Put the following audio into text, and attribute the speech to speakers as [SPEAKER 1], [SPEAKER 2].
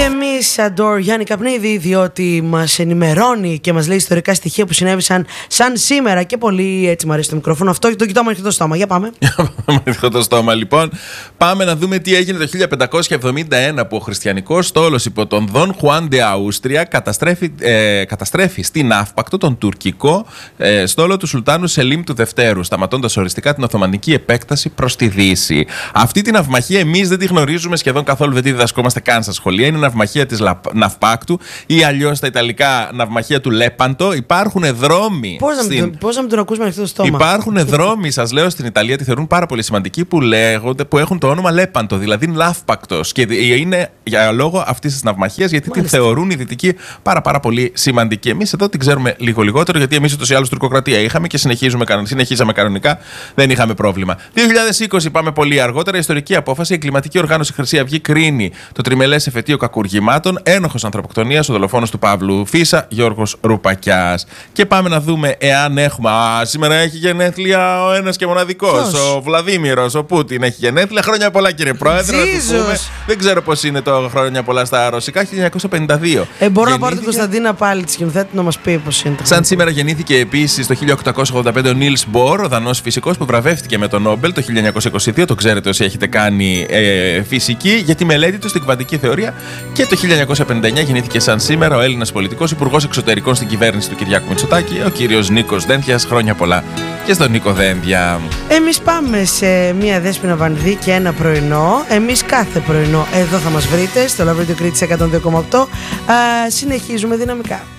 [SPEAKER 1] εμείς Adore Γιάννη Καπνίδη, διότι μας ενημερώνει και μας λέει ιστορικά στοιχεία που συνέβησαν σαν σήμερα και πολύ έτσι μου αρέσει το μικρόφωνο αυτό. Το κοιτάω με ανοιχτό στόμα. Για πάμε.
[SPEAKER 2] Με ανοιχτό στόμα, λοιπόν. Πάμε να δούμε τι έγινε το 1571 που ο χριστιανικός στόλος υπό τον Δον Χουάν ντε Αούστρια καταστρέφει στην Ναύπακτο τον τουρκικό στόλο του Σουλτάνου Σελίμ του Δευτέρου, σταματώντας οριστικά την Οθωμανική επέκταση προς τη Δύση. Αυτή την ναυμαχία εμείς δεν τη γνωρίζουμε σχεδόν καθόλου, δεν τη διδασκόμαστε καν στα σχολεία. Είναι ναυμαχία της Ναυπάκτου ή αλλιώς στα Ιταλικά ναυμαχία του Λέπαντο. Υπάρχουν δρόμοι.
[SPEAKER 1] Πώς να μην τον ακούσουμε ανοιχτό στόμα.
[SPEAKER 2] Υπάρχουν δρόμοι, σας λέω, στην Ιταλία, τη θεωρούν πάρα πολύ σημαντικοί, που έχουν το όνομα Λέπαντο, δηλαδή Ναύπακτος. Και είναι για λόγω αυτής της ναυμαχίας, γιατί την θεωρούν οι Δυτικοί πάρα πολύ σημαντική. Εμείς εδώ την ξέρουμε λίγο λιγότερο, γιατί εμείς ούτως ή άλλως τουρκοκρατία είχαμε και συνεχίζαμε κανονικά, δεν είχαμε πρόβλημα. 2020, πάμε πολύ αργότερα, ιστορική απόφαση. Η εγκληματική οργάνωση Χρυσή Αυγή κρίνει το τριμελές εφετείο κακουργημάτων. Ένοχος ανθρωποκτονίας, ο δολοφόνος του Παύλου Φίσα, Γιώργος Ρουπακιάς. Και πάμε να δούμε εάν έχουμε. Σήμερα έχει γενέθλια ο ένας και μοναδικός. Ο Βλαδίμηρος, ο Πούτιν έχει γενέθλια. Χρόνια πολλά, κύριε Πρόεδρε. Δεν ξέρω πώς είναι το χρόνια πολλά στα ρωσικά. 1952.
[SPEAKER 1] Μπορώ να πάρω την Κωνσταντίνα πάλι τη σκηνοθέτη να μας πει πώς είναι.
[SPEAKER 2] Σαν σήμερα γεννήθηκε επίσης το 1885 ο Νίλς Μπορ, ο Δανός φυσικός που βραβεύτηκε με το Νόμπελ το 1922. Το ξέρετε όσοι έχετε κάνει φυσική, για τη μελέτη του στην κβαντική θεωρία. Και το 1959 γεννήθηκε σαν σήμερα ο Έλληνας πολιτικός, υπουργός εξωτερικών στην κυβέρνηση του Κυριάκου Μητσοτάκη, ο κύριος Νίκος Δένδιας. Χρόνια πολλά και στον Νίκο Δένδια.
[SPEAKER 1] Εμείς πάμε σε μια Δέσποινα Βανδύ και ένα πρωινό. Εμείς κάθε πρωινό εδώ θα μας βρείτε στο Love Radio Κρήτης 102,8. Συνεχίζουμε δυναμικά.